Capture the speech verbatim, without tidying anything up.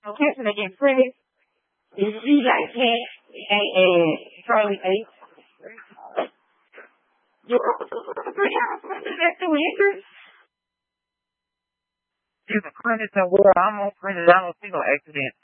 Okay, so they get printed. You see like Cat and, and Charlie H. You that's two entries. You can print it somewhere. I almost printed it. I don't see no accident.